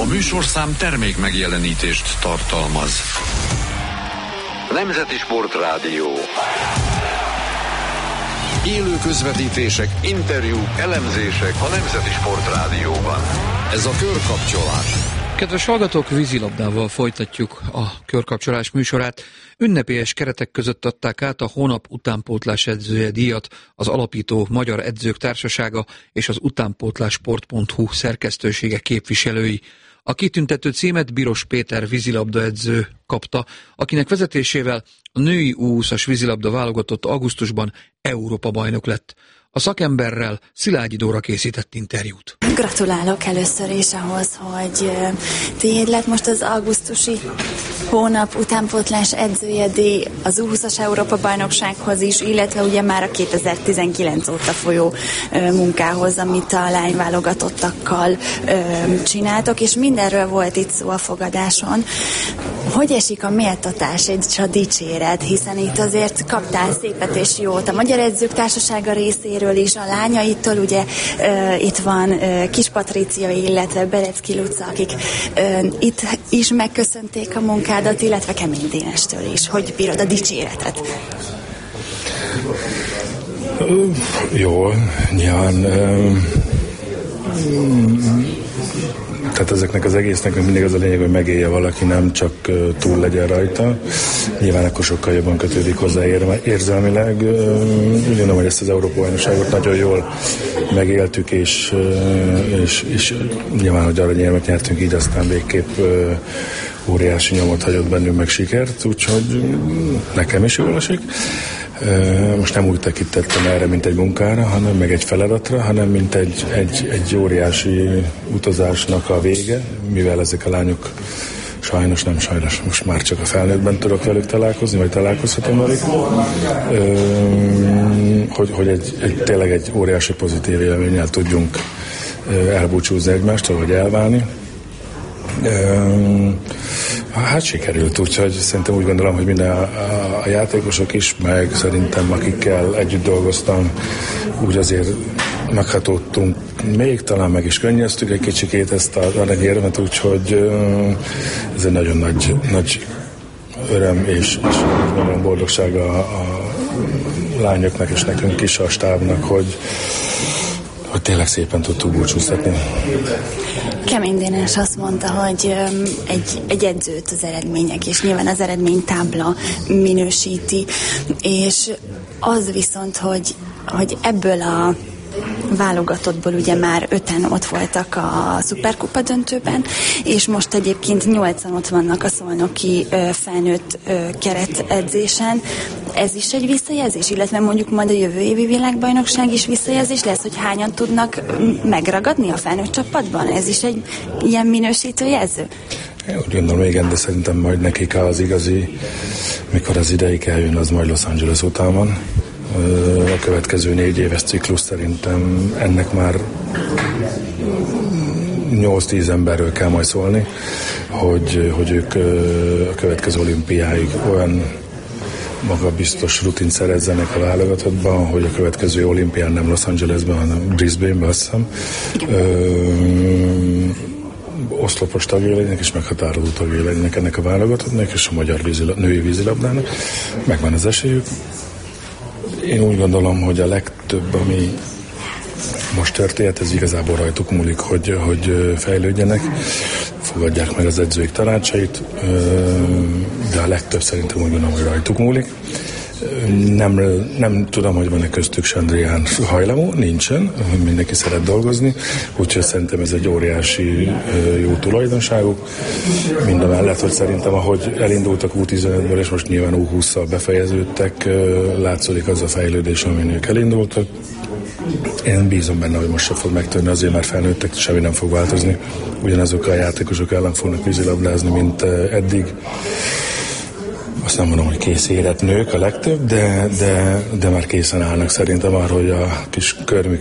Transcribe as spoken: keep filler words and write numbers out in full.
műsorszám termék megjelenítést tartalmaz. Nemzeti Sportrádió. Élő közvetítések, interjúk, elemzések a Nemzeti Sportrádióban. Ez a Körkapcsolás. Kedves hallgatók, vízilabdával folytatjuk a Körkapcsolás műsorát. Ünnepélyes keretek között adták át a hónap utánpótlás edzője díjat az alapító Magyar Edzők Társasága és az utánpótlásport pont hu szerkesztősége képviselői. A kitüntető címet Biros Péter vízilabdaedző kapta, akinek vezetésével a női U húszas vízilabda válogatott augusztusban Európa-bajnok lett. A szakemberrel Szilágyi Dóra készített interjút. Gratulálok először is ahhoz, hogy tiéd lett most az augusztusi hónap utánpótlás edzője díj az U húszas Európa-bajnoksághoz is, illetve ugye már a kétezer-tizenkilenc óta folyó munkához, amit a lányválogatottakkal csináltok, és mindenről volt itt szó a fogadáson. Hogy esik a méltatás és a dicséret, hiszen itt azért kaptál szépet és jót a Magyar Edzők Társasága részéről is, a lányaitól, ugye uh, itt van uh, Kis Patrícia, illetve Berecki Luca, akik uh, itt is megköszönték a munkádat, illetve Kemény Dénestől is. Hogy bírod a dicséretet? Uh, jó, nyilván uh, tehát ezeknek az egésznek mindig az a lényeg, hogy megélje valaki, nem csak uh, túl legyen rajta. Nyilván akkor sokkal jobban kötődik hozzá érzelmileg. Uh, úgy gondolom, hogy ezt az Európa-bajnokságot nagyon jól megéltük, és, uh, és, és nyilván, hogy aranyérmet nyertünk, így aztán végképp uh, óriási nyomot hagyott bennünk, meg sikert, úgyhogy uh, nekem is jól esik. Most nem úgy tekintettem erre, mint egy munkára, hanem meg egy feladatra, hanem mint egy, egy, egy óriási utazásnak a vége, mivel ezek a lányok sajnos, nem sajnos, most már csak a felnőttben tudok velük találkozni, vagy találkozhatom velük, hogy, hogy egy, egy, tényleg egy óriási pozitív élménnyel tudjunk elbúcsúzni egymástól, vagy elválni. Hát sikerült, úgyhogy szerintem úgy gondolom, hogy minden a, a, a játékosok is, meg szerintem akikkel együtt dolgoztam, úgy azért meghatódtunk, még talán meg is könnyeztük egy kicsikét ezt az aranyérmet, úgyhogy ez egy nagyon nagy, nagy öröm és, és nagyon boldogság a, a lányoknak és nekünk is, a stábnak, hogy, hogy tényleg szépen tudtuk búcsúztatni. Kemény Dénes azt mondta, hogy egy, egy edzőt az eredmények, és nyilván az eredménytábla minősíti, és az viszont, hogy, hogy ebből a válogatottból ugye már öten ott voltak a szuperkupa döntőben, és most egyébként nyolcan ott vannak a szolnoki ö, felnőtt ö, keretedzésen. Ez is egy visszajelzés, illetve mondjuk majd a jövő évi világbajnokság is visszajelzés lesz, hogy hányan tudnak megragadni a felnőtt csapatban? Ez is egy ilyen minősítő jelző? Én úgy gondolom, igen, de szerintem majd nekik az igazi, mikor az ideig eljön, az majd Los Angeles után van. A következő négy éves ciklus szerintem ennek már nyolc-tíz emberről kell majd szólni, hogy, hogy ők a következő olimpiáig olyan magabiztos rutint szerezzenek a válogatottban, hogy a következő olimpián nem Los Angelesben, hanem Brisbaneben, azt hiszem. Ö, oszlopos tagjai legyenek, és meghatározó tagjai legyenek ennek a válogatottnak, és a magyar vízilab, női vízilabdának. Megvan az esélyük. Én úgy gondolom, hogy a legtöbb, ami most történt, ez igazából rajtuk múlik, hogy, hogy fejlődjenek, fogadják meg az edzőik tanácsait, de a legtöbb szerintem úgy gondolom, hogy rajtuk múlik. Nem, nem tudom, hogy van-e köztük Sandrián hajlamú, nincsen, mindenki szeret dolgozni, úgyhogy szerintem ez egy óriási jó tulajdonságuk. Mindamellett, hogy szerintem, ahogy elindultak U tizenötből, és most nyilván U hússzal befejeződtek, látszik az a fejlődés, amin ők elindultak. Én bízom benne, hogy most se fog megtörni, azért már felnőttek, semmi nem fog változni. Ugyanazok a játékosok ellen fognak vízilabdázni, mint eddig. Azt nem mondom, hogy kész érett nők a legtöbb, de, de, de már készen állnak szerintem arra, hogy a kis körmük